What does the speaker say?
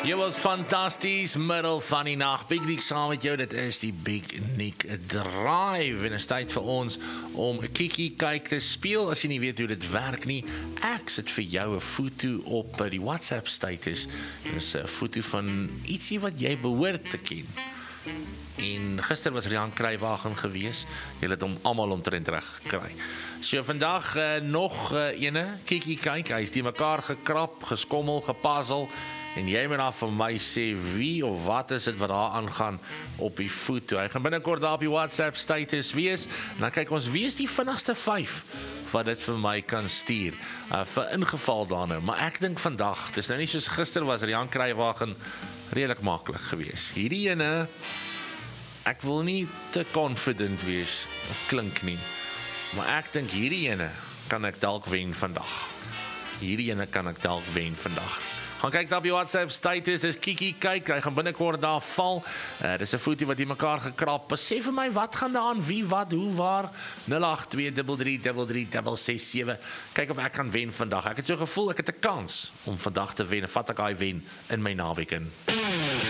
Jy was fantasties, middel van die nag. Big Nick saam met jou, dit is die Big Nick Drive. En is tyd vir ons om 'n kiekie kyk te speel. As jy nie weet hoe dit werk nie, ek sit vir jou 'n foto op die WhatsApp status. Dit is 'n foto van ietsie wat jy behoort te ken. En gister was Rian Kruiwagen gewees. Jy het hom almal omtrent reg gekry. So vandag nog ene kiekie kyk. Hy is die mekaar gekrap, geskommel, gepuzzle. En jy moet dan vir my sê wie of wat is dit wat daar aangaan op die foto. Hy gaan binnekort daar op die WhatsApp status wees. En dan kyk ons wie is die vinnigste 5 wat dit vir my kan stuur. Vir ingeval daarna. Maar ek dink vandag, dis nou nie soos gister was Rian Kruiwagen redelik maklik gewees. Hierdie ene, ek wil nie te confident wees of klink nie. Maar ek dink hierdie ene kan ek dalk wen vandag. Hierdie ene kan ek dalk wen vandag. Gaan kyk daar op die WhatsApp status, dis Kiki kyk, hy gaan binnekort daar val. Dis 'n foto wat die mekaar gekrap. Sê vir my, wat gaan daar aan, wie, wat, hoe, waar? 082333667. Kyk of ek kan wen vandag. Ek het so gevoel, ek het 'n kans om vandag te wen. Vat ek daai wen in my naweek in.